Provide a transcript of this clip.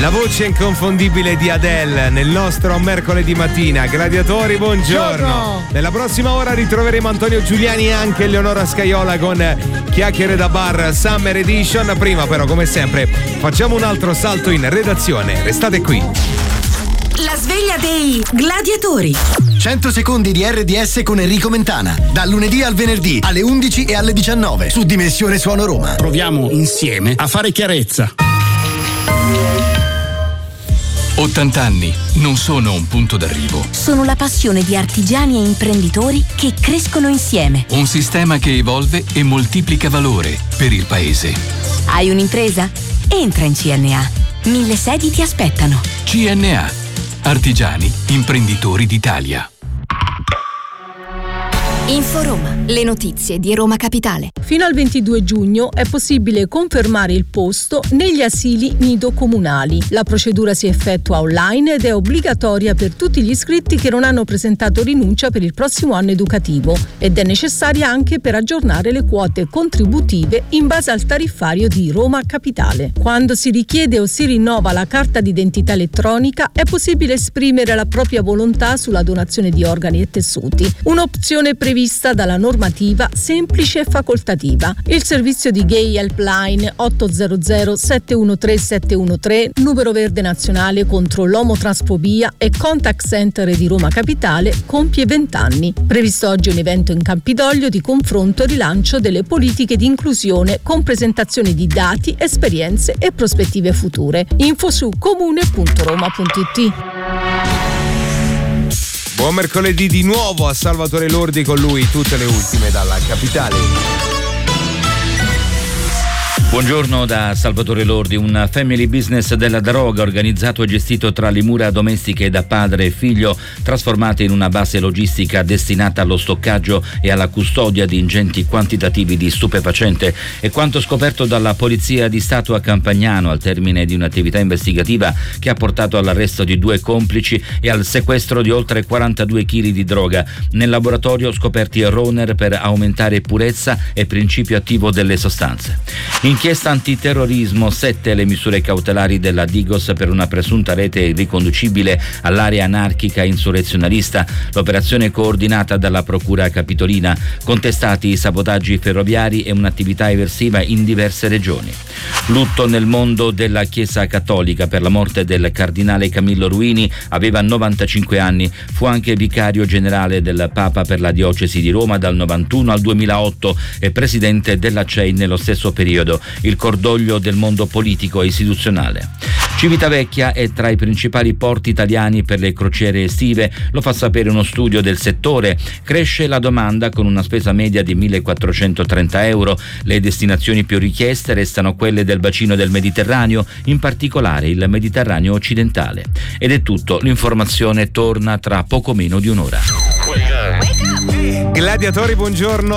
La voce inconfondibile di Adele nel nostro mercoledì mattina. Gladiatori, buongiorno. Nella prossima ora ritroveremo Antonio Giuliani e anche Eleonora Scaiola con Chiacchiere da Bar Summer Edition. Prima però, come sempre, facciamo un altro salto in redazione. Restate qui. La sveglia dei gladiatori. 100 secondi di RDS con Enrico Mentana. Dal lunedì al venerdì alle 11 e alle 19 su Dimensione Suono Roma. Proviamo insieme a fare chiarezza. 80 anni non sono un punto d'arrivo. Sono la passione di artigiani e imprenditori che crescono insieme. Un sistema che evolve e moltiplica valore per il paese. Hai un'impresa? Entra in CNA. 1000 sedi ti aspettano. CNA. Artigiani, imprenditori d'Italia. Inforoma, le notizie di Roma Capitale. Fino al 22 giugno è possibile confermare il posto negli asili nido comunali. La procedura si effettua online ed è obbligatoria per tutti gli iscritti che non hanno presentato rinuncia per il prossimo anno educativo ed è necessaria anche per aggiornare le quote contributive in base al tariffario di Roma Capitale. Quando si richiede o si rinnova la carta d'identità elettronica è possibile esprimere la propria volontà sulla donazione di organi e tessuti, un'opzione prevista dalla normativa semplice e facoltativa. Il servizio di Gay Helpline 800 713 713, numero verde nazionale contro l'omotransfobia e contact center di Roma Capitale compie 20 anni. Previsto oggi un evento in Campidoglio di confronto e rilancio delle politiche di inclusione con presentazioni di dati, esperienze e prospettive future. Info su comune.roma.it. Buon mercoledì di nuovo a Salvatore Lordi, con lui tutte le ultime dalla capitale. Buongiorno da Salvatore Lordi. Un family business della droga organizzato e gestito tra le mura domestiche da padre e figlio, trasformate in una base logistica destinata allo stoccaggio e alla custodia di ingenti quantitativi di stupefacente, è quanto scoperto dalla Polizia di Stato a Campagnano al termine di un'attività investigativa che ha portato all'arresto di 2 complici e al sequestro di oltre 42 kg di droga. Nel laboratorio scoperti runner per aumentare purezza e principio attivo delle sostanze. Inchiesta antiterrorismo, 7 le misure cautelari della Digos per una presunta rete riconducibile all'area anarchica insurrezionalista. L'operazione coordinata dalla Procura Capitolina. Contestati i sabotaggi ferroviari e un'attività eversiva in diverse regioni. Lutto nel mondo della Chiesa Cattolica per la morte del cardinale Camillo Ruini, aveva 95 anni, fu anche vicario generale del Papa per la diocesi di Roma dal 91 al 2008 e presidente della CEI nello stesso periodo. Il cordoglio del mondo politico e istituzionale. Civitavecchia è tra i principali porti italiani per le crociere estive, lo fa sapere uno studio del settore. Cresce la domanda con una spesa media di 1.430 euro. Le destinazioni più richieste restano quelle del bacino del Mediterraneo, in particolare il Mediterraneo occidentale. Ed è tutto, l'informazione torna tra poco meno di un'ora. Gladiatori, buongiorno.